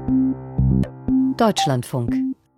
Deutschlandfunk.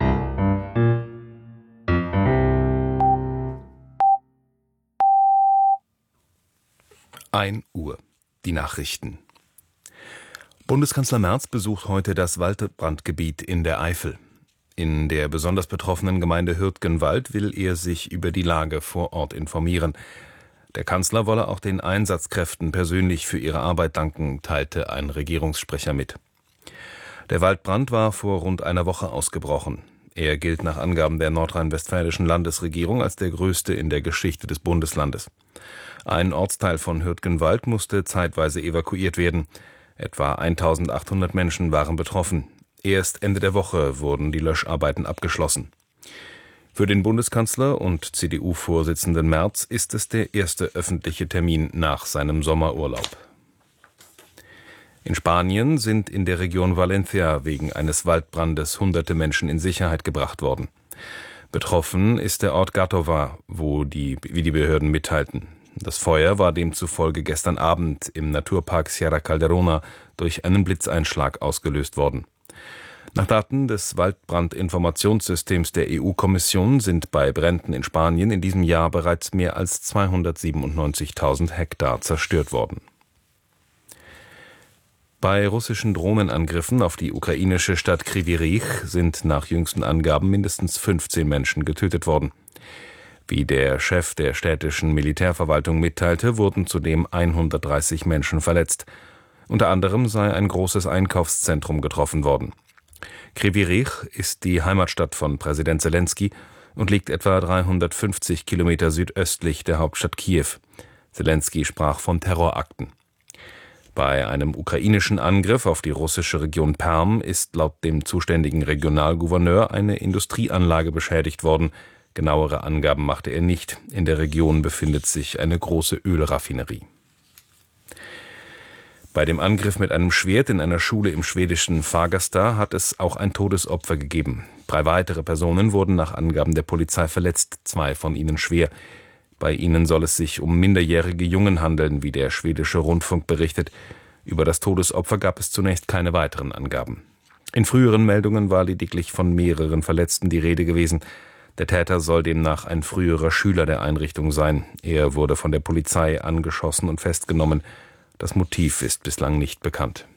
Uhr. Die Nachrichten. Bundeskanzler Merz besucht heute das Waldbrandgebiet in der Eifel. In der besonders betroffenen Gemeinde Hürtgenwald will er sich über die Lage vor Ort informieren. Der Kanzler wolle auch den Einsatzkräften persönlich für ihre Arbeit danken, teilte ein Regierungssprecher mit. Der Waldbrand war vor rund einer Woche ausgebrochen. Er gilt nach Angaben der nordrhein-westfälischen Landesregierung als der größte in der Geschichte des Bundeslandes. Ein Ortsteil von Hürtgenwald musste zeitweise evakuiert werden. Etwa 1800 Menschen waren betroffen. Erst Ende der Woche wurden die Löscharbeiten abgeschlossen. Für den Bundeskanzler und CDU-Vorsitzenden Merz ist es der erste öffentliche Termin nach seinem Sommerurlaub. In Spanien sind in der Region Valencia wegen eines Waldbrandes hunderte Menschen in Sicherheit gebracht worden. Betroffen ist der Ort Gàtova, wie die Behörden mitteilten. Das Feuer war demzufolge gestern Abend im Naturpark Sierra Calderona durch einen Blitzeinschlag ausgelöst worden. Nach Daten des Waldbrandinformationssystems der EU-Kommission sind bei Bränden in Spanien in diesem Jahr bereits mehr als 297.000 Hektar zerstört worden. Bei russischen Drohnenangriffen auf die ukrainische Stadt Kryvyi Rih sind nach jüngsten Angaben mindestens 15 Menschen getötet worden. Wie der Chef der städtischen Militärverwaltung mitteilte, wurden zudem 130 Menschen verletzt. Unter anderem sei ein großes Einkaufszentrum getroffen worden. Kryvyi Rih ist die Heimatstadt von Präsident Selenskyj und liegt etwa 350 Kilometer südöstlich der Hauptstadt Kiew. Selenskyj sprach von Terrorakten. Bei einem ukrainischen Angriff auf die russische Region Perm ist laut dem zuständigen Regionalgouverneur eine Industrieanlage beschädigt worden. Genauere Angaben machte er nicht. In der Region befindet sich eine große Ölraffinerie. Bei dem Angriff mit einem Schwert in einer Schule im schwedischen Fagersta hat es auch ein Todesopfer gegeben. 3 weitere Personen wurden nach Angaben der Polizei verletzt, 2 von ihnen schwer. Bei ihnen soll es sich um minderjährige Jungen handeln, wie der schwedische Rundfunk berichtet. Über das Todesopfer gab es zunächst keine weiteren Angaben. In früheren Meldungen war lediglich von mehreren Verletzten die Rede gewesen. Der Täter soll demnach ein früherer Schüler der Einrichtung sein. Er wurde von der Polizei angeschossen und festgenommen. Das Motiv ist bislang nicht bekannt.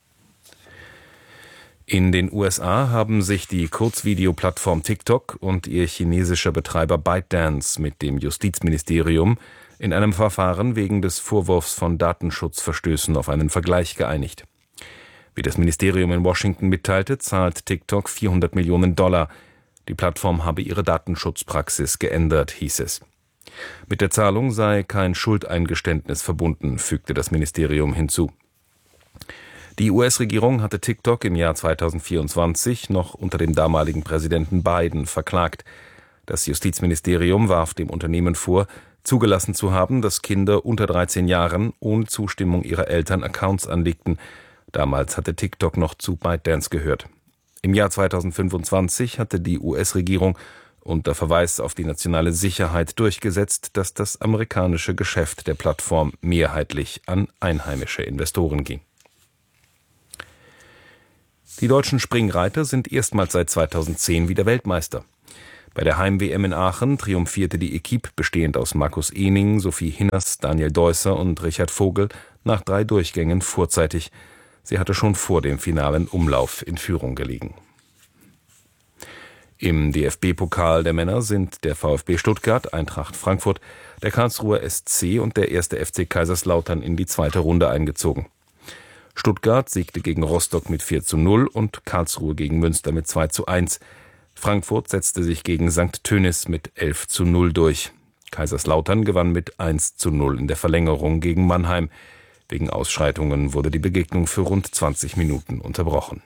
In den USA haben sich die Kurzvideoplattform TikTok und ihr chinesischer Betreiber ByteDance mit dem Justizministerium in einem Verfahren wegen des Vorwurfs von Datenschutzverstößen auf einen Vergleich geeinigt. Wie das Ministerium in Washington mitteilte, zahlt TikTok $400 Millionen. Die Plattform habe ihre Datenschutzpraxis geändert, hieß es. Mit der Zahlung sei kein Schuldeingeständnis verbunden, fügte das Ministerium hinzu. Die US-Regierung hatte TikTok im Jahr 2024 noch unter dem damaligen Präsidenten Biden verklagt. Das Justizministerium warf dem Unternehmen vor, zugelassen zu haben, dass Kinder unter 13 Jahren ohne Zustimmung ihrer Eltern Accounts anlegten. Damals hatte TikTok noch zu ByteDance gehört. Im Jahr 2025 hatte die US-Regierung unter Verweis auf die nationale Sicherheit durchgesetzt, dass das amerikanische Geschäft der Plattform mehrheitlich an einheimische Investoren ging. Die deutschen Springreiter sind erstmals seit 2010 wieder Weltmeister. Bei der Heim-WM in Aachen triumphierte die Equipe, bestehend aus Markus Ehning, Sophie Hinners, Daniel Deusser und Richard Vogel, nach 3 Durchgängen vorzeitig. Sie hatte schon vor dem finalen Umlauf in Führung gelegen. Im DFB-Pokal der Männer sind der VfB Stuttgart, Eintracht Frankfurt, der Karlsruher SC und der 1. FC Kaiserslautern in die 2. Runde eingezogen. Stuttgart siegte gegen Rostock mit 4:0 und Karlsruhe gegen Münster mit 2:1. Frankfurt setzte sich gegen St. Tönis mit 11:0 durch. Kaiserslautern gewann mit 1:0 in der Verlängerung gegen Mannheim. Wegen Ausschreitungen wurde die Begegnung für rund 20 Minuten unterbrochen.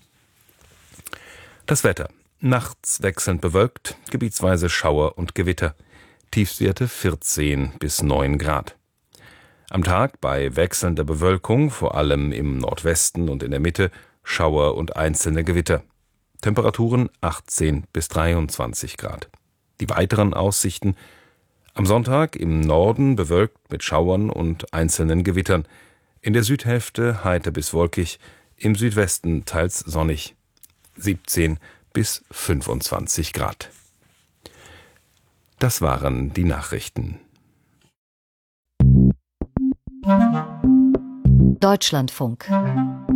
Das Wetter. Nachts wechselnd bewölkt, gebietsweise Schauer und Gewitter. Tiefstwerte 14 bis 9 Grad. Am Tag bei wechselnder Bewölkung, vor allem im Nordwesten und in der Mitte, Schauer und einzelne Gewitter. Temperaturen 18 bis 23 Grad. Die weiteren Aussichten: am Sonntag im Norden bewölkt mit Schauern und einzelnen Gewittern. In der Südhälfte heiter bis wolkig, im Südwesten teils sonnig, 17 bis 25 Grad. Das waren die Nachrichten. Deutschlandfunk.